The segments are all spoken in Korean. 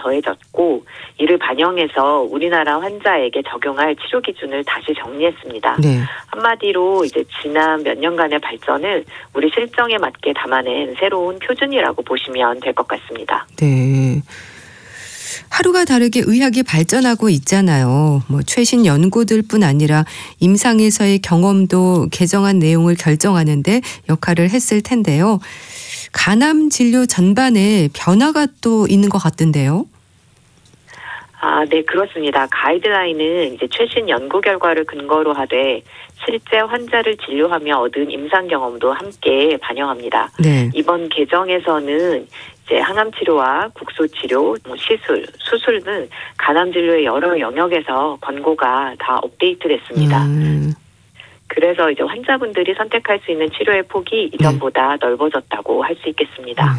더해졌고 이를 반영해서 우리나라 환자에게 적용할 치료 기준을 다시 정리했습니다. 네. 한마디로 이제 지난 몇 년간의 발전을 우리 실정에 맞게 담아낸 새로운 표준이라고 보시면 될 것 같습니다. 네. 하루가 다르게 의학이 발전하고 있잖아요. 최신 연구들뿐 아니라 임상에서의 경험도 개정한 내용을 결정하는데 역할을 했을 텐데요. 간암 진료 전반에 변화가 또 있는 것 같던데요. 네, 그렇습니다. 가이드라인은 이제 최신 연구 결과를 근거로 하되 실제 환자를 진료하며 얻은 임상 경험도 함께 반영합니다. 네. 이번 개정에서는 이제 항암 치료와 국소 치료, 시술, 수술 등 간암 진료의 여러 영역에서 권고가 다 업데이트됐습니다. 그래서 이제 환자분들이 선택할 수 있는 치료의 폭이 이전보다 넓어졌다고 할 수 있겠습니다.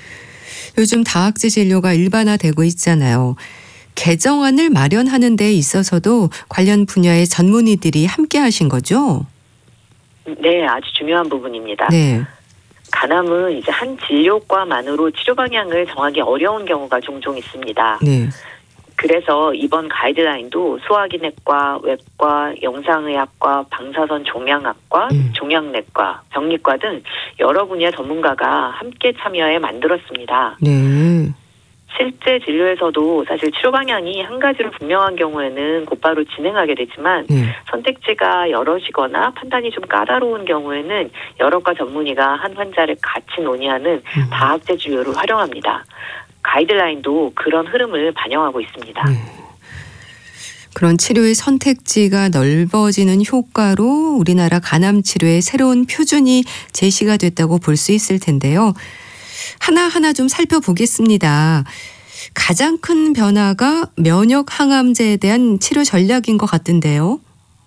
요즘 다학제 진료가 일반화되고 있잖아요. 개정안을 마련하는 데 있어서도 관련 분야의 전문의들이 함께 하신 거죠? 네, 아주 중요한 부분입니다. 네. 간암은 이제 한 진료과만으로 치료 방향을 정하기 어려운 경우가 종종 있습니다. 네. 그래서 이번 가이드라인도 소화기내과, 외과, 영상의학과, 방사선 종양학과, 종양내과, 병리과 등 여러 분야 전문가가 함께 참여해 만들었습니다. 네. 실제 진료에서도 사실 치료 방향이 한 가지로 분명한 경우에는 곧바로 진행하게 되지만 선택지가 여럿이거나 판단이 좀 까다로운 경우에는 여러 과 전문의가 한 환자를 같이 논의하는 다학제 진료를 활용합니다. 가이드라인도 그런 흐름을 반영하고 있습니다. 그런 치료의 선택지가 넓어지는 효과로 우리나라 간암 치료의 새로운 표준이 제시가 됐다고 볼 수 있을 텐데요. 하나하나 좀 살펴보겠습니다. 가장 큰 변화가 면역 항암제에 대한 치료 전략인 것 같은데요.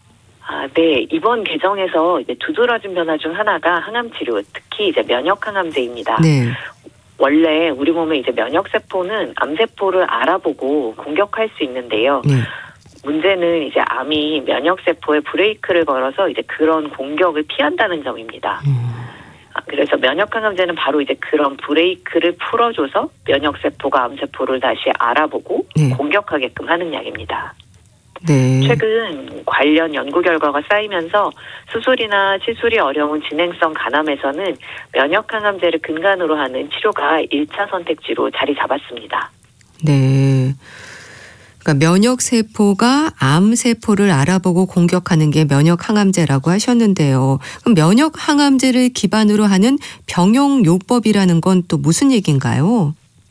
네. 이번 개정에서 이제 두드러진 변화 중 하나가 항암 치료, 특히 이제 면역 항암제입니다. 네. 원래 우리 몸의 이제 면역 세포는 암세포를 알아보고 공격할 수 있는데요. 문제는 이제 암이 면역 세포에 브레이크를 걸어서 이제 그런 공격을 피한다는 점입니다. 그래서 면역 항암제는 바로 이제 그런 브레이크를 풀어줘서 면역 세포가 암 세포를 다시 알아보고 공격하게끔 하는 약입니다. 네. 최근 관련 연구 결과가 쌓이면서 수술이나 시술이 어려운 진행성 간암에서는 면역 항암제를 근간으로 하는 치료가 1차 선택지로 자리 잡았습니다. 네. 그러니까 면역 세포가 암 세포를 알아보고 공격하는 게 면역 항암제라고 하셨는데요. 그럼 면역 항암제를 기반으로 하는 병용요법이라는 건 또 무슨 얘기인가요?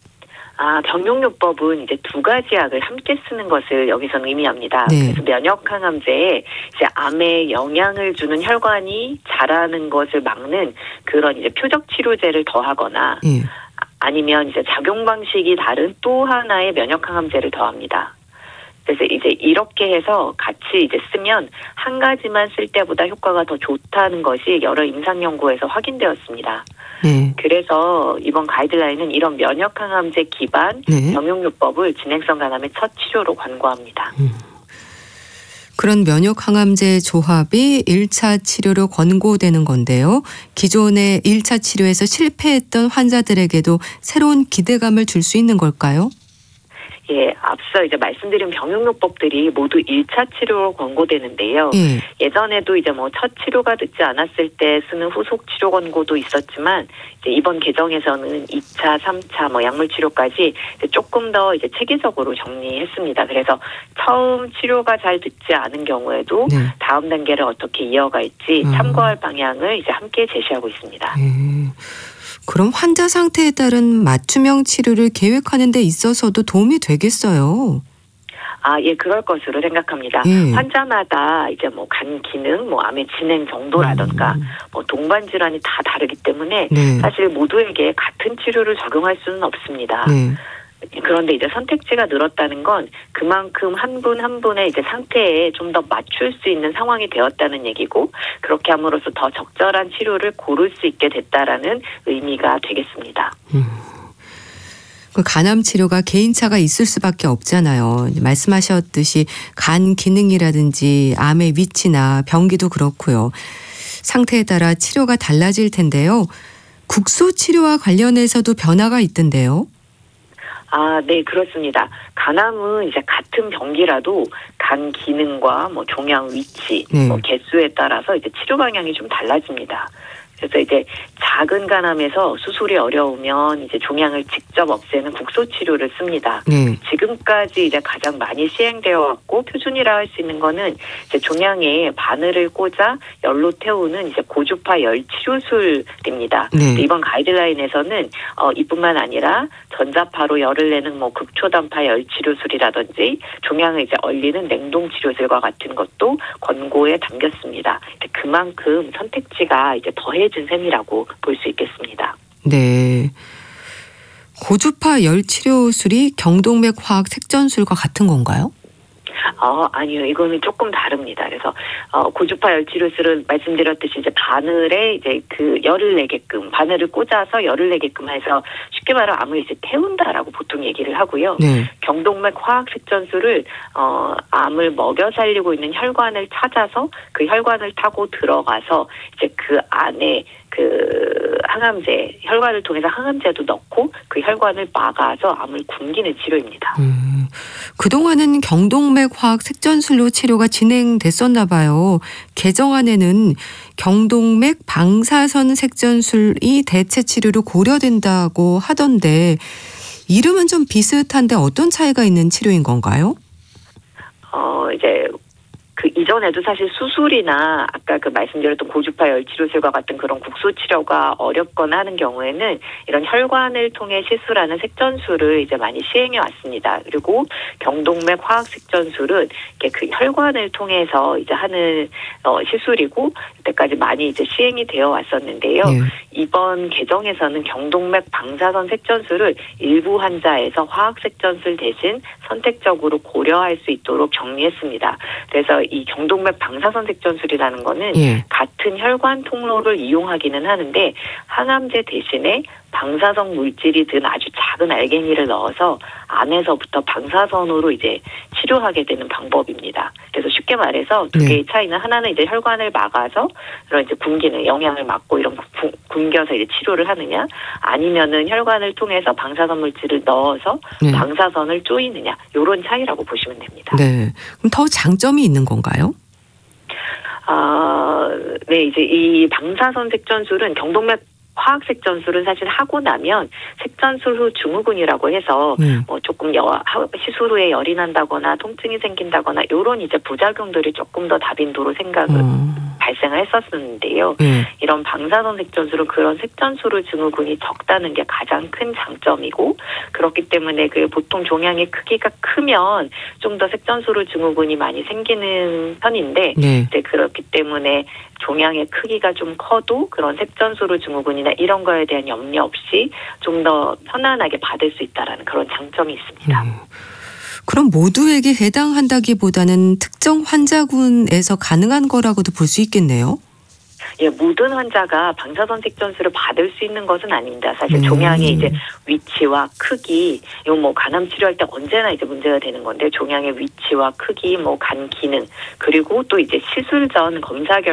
병용요법은 이제 두 가지 약을 함께 쓰는 것을 여기서는 의미합니다. 네. 그래서 면역 항암제에 이제 암에 영향을 주는 혈관이 자라는 것을 막는 그런 이제 표적 치료제를 더하거나 아니면 이제 작용 방식이 다른 또 하나의 면역 항암제를 더합니다. 그래서 이제 이렇게 해서 같이 이제 쓰면 한 가지만 쓸 때보다 효과가 더 좋다는 것이 여러 임상 연구에서 확인되었습니다. 그래서 이번 가이드라인은 이런 면역 항암제 기반 병용요법을 진행성 간암의 첫 치료로 권고합니다. 그런 면역 항암제 조합이 1차 치료로 권고되는 건데요. 기존의 1차 치료에서 실패했던 환자들에게도 새로운 기대감을 줄 수 있는 걸까요? 예, 앞서 이제 말씀드린 병용요법들이 모두 1차 치료로 권고되는데요. 예전에도 이제 첫 치료가 듣지 않았을 때 쓰는 후속 치료 권고도 있었지만 이제 이번 개정에서는 2차, 3차 약물 치료까지 조금 더 이제 체계적으로 정리했습니다. 그래서 처음 치료가 잘 듣지 않은 경우에도 다음 단계를 어떻게 이어갈지 참고할 방향을 이제 함께 제시하고 있습니다. 그럼 환자 상태에 따른 맞춤형 치료를 계획하는 데 있어서도 도움이 되겠어요. 예, 그럴 것으로 생각합니다. 환자마다 이제 간 기능, 암의 진행 정도라든가 동반 질환이 다 다르기 때문에 사실 모두에게 같은 치료를 적용할 수는 없습니다. 그런데 이제 선택지가 늘었다는 건 그만큼 한 분 한 분의 이제 상태에 좀 더 맞출 수 있는 상황이 되었다는 얘기고, 그렇게 함으로써 더 적절한 치료를 고를 수 있게 됐다라는 의미가 되겠습니다. 그 간암 치료가 개인차가 있을 수밖에 없잖아요. 말씀하셨듯이 간 기능이라든지 암의 위치나 병기도 그렇고요. 상태에 따라 치료가 달라질 텐데요. 국소 치료와 관련해서도 변화가 있던데요. 네, 그렇습니다. 간암은 이제 같은 병기라도 간 기능과 뭐 종양 위치, 뭐 개수에 따라서 이제 치료 방향이 좀 달라집니다. 그래서 이제 작은 간암에서 수술이 어려우면 이제 종양을 직접 없애는 국소 치료를 씁니다. 지금까지 이제 가장 많이 시행되어 왔고 표준이라 할 수 있는 거는 이제 종양에 바늘을 꽂아 열로 태우는 이제 고주파 열 치료술입니다. 이번 가이드라인에서는 이뿐만 아니라 전자파로 열을 내는 뭐 극초단파 열 치료술이라든지 종양을 이제 얼리는 냉동 치료술과 같은 것도 권고에 담겼습니다. 그만큼 선택지가 이제 더해진 셈이라고 볼 수 있겠습니다. 네. 고주파 열 치료술이 경동맥 화학 색전술과 같은 건가요? 아니요. 이거는 조금 다릅니다. 그래서 고주파 열 치료술은 말씀드렸듯이 이제 바늘에 이제 그 열을 내게끔 바늘을 꽂아서 열을 내게끔 해서 쉽게 말하면 암을 이제 태운다라고 보통 얘기를 하고요. 경동맥 화학 색전술을 암을 먹여 살리고 있는 혈관을 찾아서 그 혈관을 타고 들어가서 이제 그 안에 그 항암제, 혈관을 통해서 항암제도 넣고 그 혈관을 막아서 암을 굶기는 치료입니다. 그동안은 경동맥 화학 색전술로 치료가 진행됐었나 봐요. 개정안에는 경동맥 방사선 색전술이 대체 치료로 고려된다고 하던데 이름은 좀 비슷한데 어떤 차이가 있는 치료인 건가요? 이제 그 이전에도 사실 수술이나 아까 그 말씀드렸던 고주파 열 치료술과 같은 그런 국소 치료가 어렵거나 하는 경우에는 이런 혈관을 통해 시술하는 색전술을 이제 많이 시행해 왔습니다. 그리고 경동맥 화학 색전술은 그 혈관을 통해서 이제 하는 시술이고 이때까지 많이 이제 시행이 되어 왔었는데요. 이번 개정에서는 경동맥 방사선 색전술을 일부 환자에서 화학 색전술 대신 선택적으로 고려할 수 있도록 정리했습니다. 그래서 이 경동맥 방사선 색전술이라는 거는 같은 혈관 통로를 이용하기는 하는데 항암제 대신에 방사성 물질이 든 아주 작은 알갱이를 넣어서 안에서부터 방사선으로 이제 치료하게 되는 방법입니다. 그래서 쉽게 말해서 두 개의 차이는 하나는 이제 혈관을 막아서 그런 이제 굶기는 영향을 막고 이런 굶겨서 이제 치료를 하느냐, 아니면은 혈관을 통해서 방사선 물질을 넣어서 방사선을 쪼이느냐, 이런 차이라고 보시면 됩니다. 네. 그럼 더 장점이 있는 건가요? 네, 이제 이 방사선 색전술은 경동맥 화학 색전술은 사실 하고 나면 색전술 후 증후군이라고 해서 뭐 조금 시술 후에 열이 난다거나 통증이 생긴다거나 이런 이제 부작용들이 조금 더 다빈도로 발생을 했었는데요. 이런 방사선 색전술은 그런 색전술 후 증후군이 적다는 게 가장 큰 장점이고, 그렇기 때문에 그 보통 종양의 크기가 크면 좀 더 색전술 후 증후군이 많이 생기는 편인데 이제 그렇기 때문에 종양의 크기가 좀 커도 그런 색전술 후 증후군이나 이런 거에 대한 염려 없이 좀 더 편안하게 받을 수 있다라는 그런 장점이 있습니다. 그럼 모두에게 해당한다기보다는 특정 환자군에서 가능한 거라고도 볼 수 있겠네요. 예, 모든 환자가 방사선 색전술을 받을 수 있는 것은 아닙니다. 사실 종양의 이제 위치와 크기, 이거 뭐 간암 치료할 때 언제나 이제 문제가 되는 건데 종양의 위치와 크기, 뭐 간 기능, 그리고 또 이제 시술 전 검사 결과